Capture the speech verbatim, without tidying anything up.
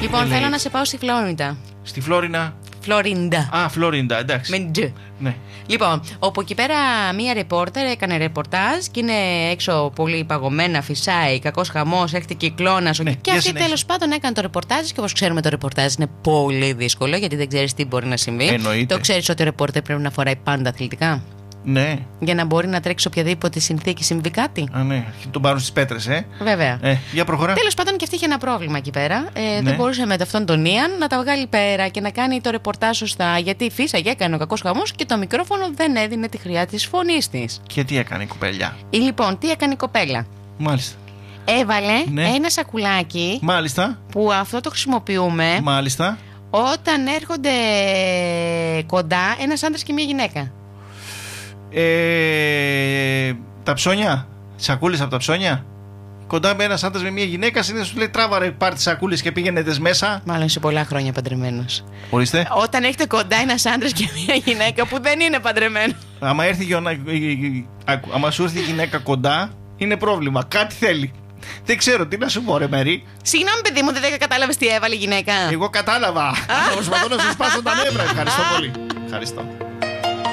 Λοιπόν, θέλω να σε πάω στη Φλόριντα. Στη Φλόρινα. Φλόριντα. Α, Φλόριντα, εντάξει. Με ντζ. Ναι. Λοιπόν, όπου εκεί πέρα μία ρεπόρτερ έκανε ρεπορτάζ και είναι έξω πολύ παγωμένα, φυσάει, κακός χαμός, έρχεται κυκλώνας. Ναι, και αυτή τέλος πάντων έκανε το ρεπορτάζ. Και όπως ξέρουμε, το ρεπορτάζ είναι πολύ δύσκολο γιατί δεν ξέρεις τι μπορεί να συμβεί. Εννοείται. Το ξέρεις ότι ο ρεπόρτερ πρέπει να φοράει πάντα αθλητικά. Ναι. Για να μπορεί να τρέξει οποιαδήποτε συνθήκη συμβεί κάτι. Α, ναι. Τον πάρουν στις πέτρες, ε. Βέβαια. Ε, για προχωρά. Τέλος πάντων, και αυτή είχε ένα πρόβλημα εκεί πέρα. Ε, Ναι. Δεν μπορούσε με αυτόν τον Ιαν να τα βγάλει πέρα και να κάνει το ρεπορτάζ σωστά. Γιατί φύσαγε, έκανε ο κακός χαμός και το μικρόφωνο δεν έδινε τη χρειά της φωνής της. Και τι έκανε η κοπέλια. Ή, λοιπόν, τι έκανε η κοπέλα. Μάλιστα. Έβαλε Ναι. ένα σακουλάκι Μάλιστα. που αυτό το χρησιμοποιούμε Μάλιστα. όταν έρχονται κοντά ένας άντρας και μια γυναίκα. Ε, τα ψώνια. Σακούλες από τα ψώνια. Κοντά με ένας άντρας με μια γυναίκα, συνήθως σου λέει τράβαρε, πάρ' τις σακούλες και πήγαινε μέσα. Μάλλον είσαι πολλά χρόνια παντρεμένος. Ορίστε. Όταν έχετε κοντά ένας άντρας και μια γυναίκα που δεν είναι παντρεμένο. Άμα, έρθει, άμα σου έρθει η γυναίκα κοντά, είναι πρόβλημα. Κάτι θέλει. Δεν ξέρω τι να σου πω, ρε Μερή. Συγγνώμη, παιδί μου, δεν κατάλαβες τι έβαλε η γυναίκα. Εγώ κατάλαβα. Προσπαθώ να σου σπάσω τα νεύρα. Ευχαριστώ πολύ. Ευχαριστώ.